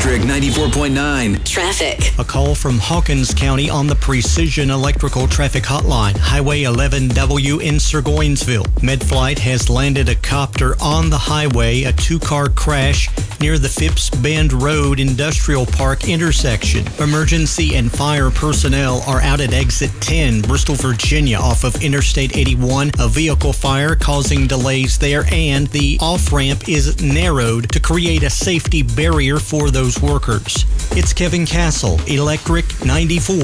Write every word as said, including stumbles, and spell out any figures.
Electric ninety-four point nine. Traffic. A call from Hawkins County on the Precision Electrical Traffic Hotline, Highway eleven W in Surgoinsville. MedFlight has landed a copter on the highway, a two-car crash near the Phipps Bend Road Industrial Park intersection. Emergency and fire personnel are out at exit ten, Bristol, Virginia, off of Interstate eighty-one. A vehicle fire causing delays there, and the off-ramp is narrowed to create a safety barrier for those workers. It's Kevin Castle, Electric ninety-four.